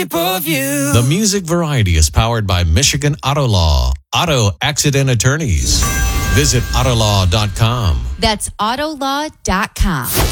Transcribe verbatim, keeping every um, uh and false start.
shape of you. The Music Variety is powered by Michigan Auto Law, Auto Accident Attorneys. Visit autolaw dot com. That's autolaw dot com.